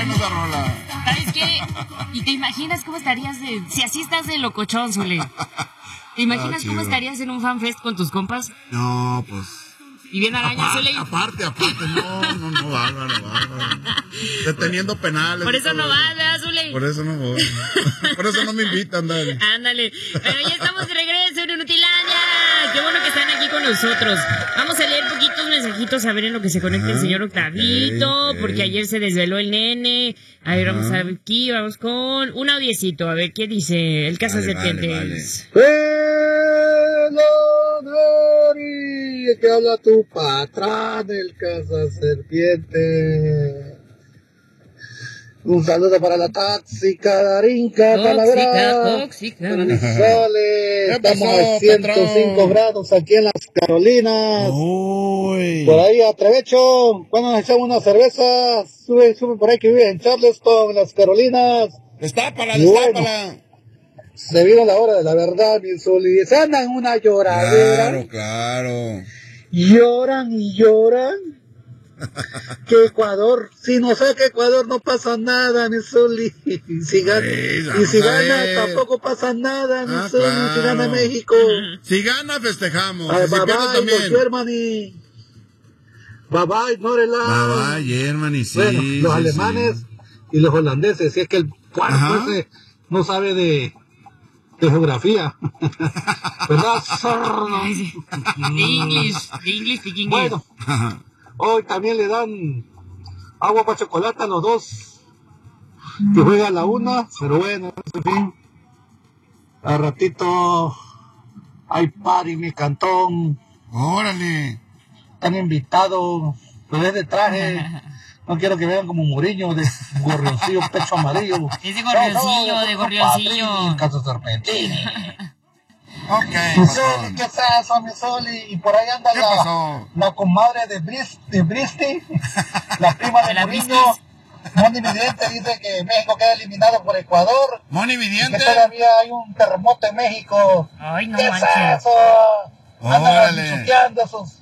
buena esa rola. ¿Sabes qué? ¿Y te imaginas cómo estarías si así estás de locochón, Zule? ¿Te imaginas cómo estarías en un fanfest con tus compas? No, pues... Y bien araña, Zule. Aparte, no, bárbaro. Deteniendo penales. Por eso no vas, ¿verdad, Zule? Por eso no voy. Por eso no me invitan, dale. Ándale. Pero ya estamos de regreso en Inutilandia. Qué bueno que están aquí con nosotros. Vamos a leer poquitos mensajitos a ver en lo que se conecta el señor Octavito, okay. Porque ayer se desveló el nene. A ver, vamos a ver aquí, vamos con un audiecito. A ver, ¿qué dice el Cazaserpientes? Que habla tu patrón, el Cazaserpiente. Un saludo para la tóxica Darinka Talavera. Tóxica. Sole, estamos a 105 grados aquí en las Carolinas. Uy. Por ahí a Trevecho, cuando nos echamos una cerveza, sube por ahí que vive en Charleston, las Carolinas. Destápala. Se vino la hora de la verdad, mi Zuli. Se andan en una lloradera. Claro. Lloran. Que Ecuador, si no saca Ecuador no pasa nada, mi Zuli. Si gana tampoco pasa nada, mi Zuli. Claro. Si gana México. Si gana, festejamos. Ay, Si pierde también. los Germany. Bye, Norela. Bye, Germany, sí. Bueno, los alemanes y los holandeses. Si es que el cuarto ese no sabe de geografía. ¿Verdad, zorro? English speaking. Bueno, hoy también le dan agua para chocolate a los dos que juegan a la una, pero bueno, en fin. Al ratito hay party en mi cantón. Órale. Están invitados, pero es de traje. No quiero que vean como Mourinho de gorrioncillo, pecho amarillo. Es de gorrioncillo, de gorrioncillo. Cazaserpientes. Ok. Misoli, ¿qué es eso, Misoli? Y por ahí anda la comadre de Bristi, la prima de Mourinho. Moni Vidente dice que México queda eliminado por Ecuador. Moni Vidente. Que todavía hay un terremoto en México. Ay, no ¿Qué manches. es eso? Andan bichuqueando esos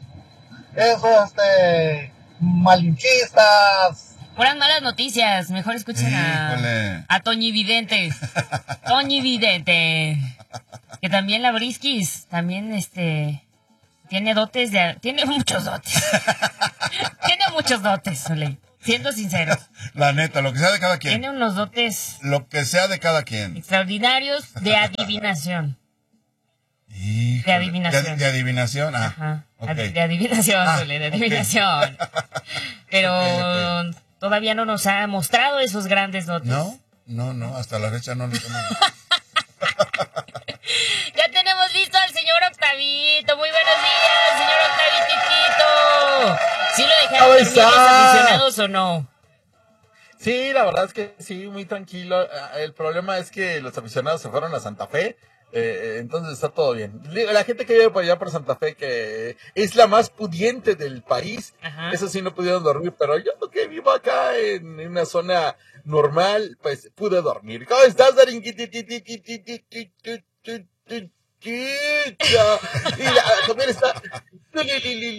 malinchistas. Puras malas noticias. Mejor escuchen a Toñi Vidente. Toñi Vidente. Que también la Briskis, también tiene dotes tiene muchos dotes. Tiene muchos dotes, Soleil. Siendo sinceros. La neta, lo que sea de cada quien. Tiene unos dotes. Lo que sea de cada quien. Extraordinarios de adivinación. Híjole. De adivinación. De adivinación, Ajá. Okay. De adivinación, Soleil, de adivinación. Okay. Pero todavía no nos ha mostrado esos grandes dotes. No, hasta la fecha no lo tenemos. Ya tenemos listo al señor Octavito. Muy buenos días, señor Octavitito. ¿Sí lo dejaron dormir los aficionados o no? Sí, la verdad es que sí, muy tranquilo. El problema es que los aficionados se fueron a Santa Fe. Entonces está todo bien. La gente que vive por allá por Santa Fe, que es la más pudiente del país, eso sí no pudieron dormir, pero yo que vivo acá en una zona normal, pues pude dormir. ¿Cómo estás, Darinquita? Y también está